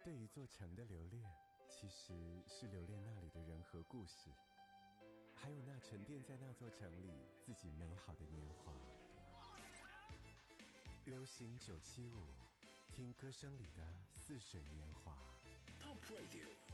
对一座城的留恋，其实是留恋那里的人和故事，还有那沉淀在那座城里自己美好的年华。流行975，听歌声里的似水年华。 Top Radio